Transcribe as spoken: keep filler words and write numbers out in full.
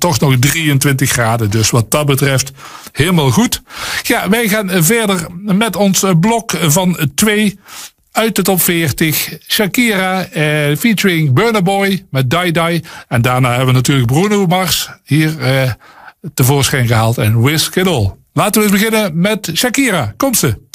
toch nog drieëntwintig graden. Dus wat dat betreft helemaal goed. Ja, wij gaan verder met ons blok van twee uit de top veertig. Shakira eh, featuring Burna Boy met Die Die. En daarna hebben we natuurlijk Bruno Mars hier eh, tevoorschijn gehaald en Wiz Kid All. Laten we eens beginnen met Shakira. Komt ze.